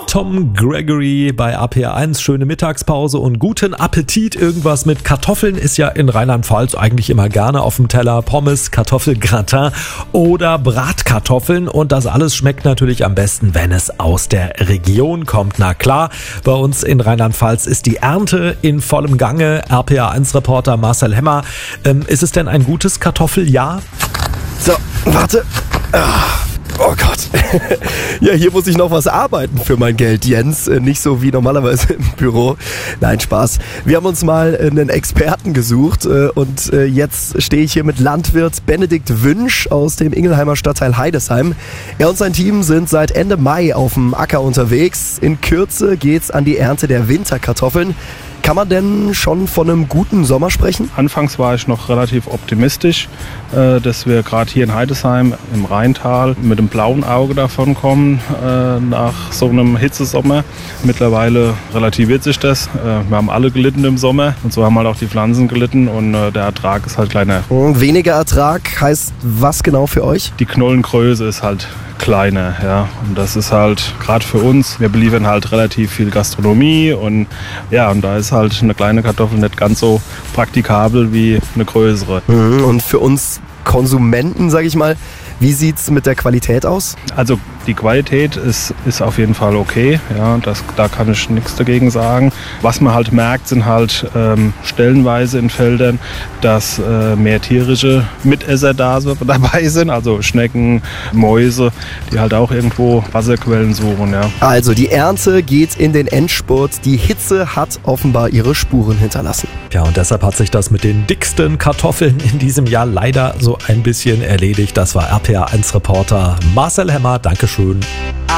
Tom Gregory bei RPR1. Schöne Mittagspause und guten Appetit. Irgendwas mit Kartoffeln ist ja in Rheinland-Pfalz eigentlich immer gerne auf dem Teller. Pommes, Kartoffelgratin oder Bratkartoffeln. Und das alles schmeckt natürlich am besten, wenn es aus der Region kommt. Na klar, bei uns in Rheinland-Pfalz ist die Ernte in vollem Gange. RPR1-Reporter Marcel Hemmer. Ist es denn ein gutes Kartoffeljahr? So, warte. Oh Gott. Ja, hier muss ich noch was arbeiten für mein Geld, Jens. Nicht so wie normalerweise im Büro. Nein, Spaß. Wir haben uns mal einen Experten gesucht und jetzt stehe ich hier mit Landwirt Benedikt Wünsch aus dem Ingelheimer Stadtteil Heidesheim. Er und sein Team sind seit Ende Mai auf dem Acker unterwegs. In Kürze geht's an die Ernte der Winterkartoffeln. Kann man denn schon von einem guten Sommer sprechen? Anfangs war ich noch relativ optimistisch, dass wir gerade hier in Heidesheim im Rheintal mit dem blauen Auge davon kommen nach so einem Hitzesommer. Mittlerweile relativiert sich das. Wir haben alle gelitten im Sommer und so haben halt auch die Pflanzen gelitten und der Ertrag ist halt kleiner. Weniger Ertrag heißt was genau für euch? Die Knollengröße ist halt kleiner, ja. Und das ist halt gerade für uns, wir beliefern halt relativ viel Gastronomie und ja, und da ist halt eine kleine Kartoffel nicht ganz so praktikabel wie eine größere. Und für uns Konsumenten, sage ich mal, wie sieht's mit der Qualität aus? Also die Qualität ist auf jeden Fall okay, ja, da kann ich nichts dagegen sagen. Was man halt merkt, sind halt stellenweise in Feldern, dass mehr tierische Mitesser dabei sind, also Schnecken, Mäuse, die halt auch irgendwo Wasserquellen suchen. Ja. Also die Ernte geht in den Endspurt, die Hitze hat offenbar ihre Spuren hinterlassen. Ja, und deshalb hat sich das mit den dicksten Kartoffeln in diesem Jahr leider so ein bisschen erledigt. Das war RPR1-Reporter Marcel Hemmer. Dankeschön.